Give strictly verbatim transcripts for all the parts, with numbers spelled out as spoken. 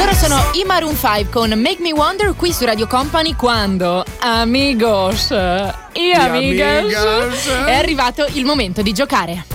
Loro sono i Maroon cinque con Make Me Wonder qui su Radio Company quando, amigos e amigas, è arrivato il momento di giocare.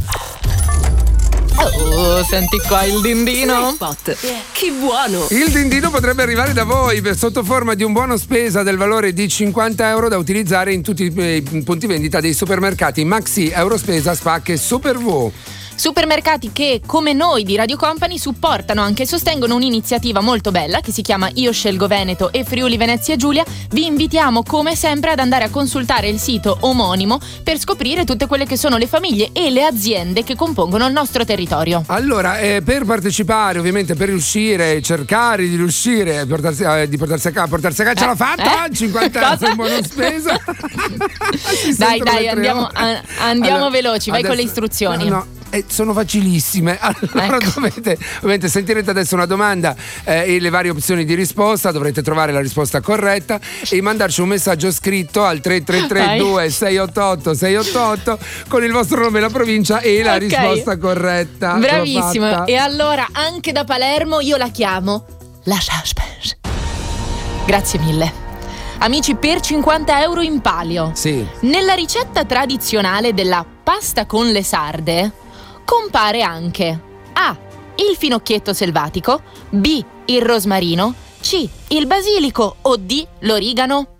Oh, senti qua il dindino. Spot. Che buono! Il dindino potrebbe arrivare da voi per sotto forma di un buono spesa del valore di cinquanta euro da utilizzare in tutti i punti vendita dei supermercati Maxi, Eurospesa, Spac e SuperV. Supermercati che, come noi di Radio Company, supportano anche e sostengono un'iniziativa molto bella che si chiama Io Scelgo Veneto e Friuli Venezia Giulia. Vi invitiamo come sempre ad andare a consultare il sito omonimo per scoprire tutte quelle che sono le famiglie e le aziende che compongono il nostro territorio. Allora, eh, per partecipare, ovviamente per riuscire, cercare di riuscire portarsi, eh, di portarsi a casa, portarsi a casa, eh, ce l'ha fatta? Eh? cinquanta euro in buona spesa. Dai, dai, andiamo, a, andiamo allora, veloci, vai adesso, con le istruzioni. No, no. Eh, sono facilissime. Allora ecco. dovete, ovviamente sentirete adesso una domanda eh, e le varie opzioni di risposta, dovrete trovare la risposta corretta e mandarci un messaggio scritto al tre tre tre due sei otto otto sei otto otto con il vostro nome, la provincia e la okay. risposta corretta. Bravissimo. E allora anche da Palermo io la chiamo la suspense. Grazie mille. Amici, per cinquanta euro in palio. Sì. Nella ricetta tradizionale della pasta con le sarde compare anche A. il finocchietto selvatico, B. il rosmarino, C. il basilico o D. l'origano?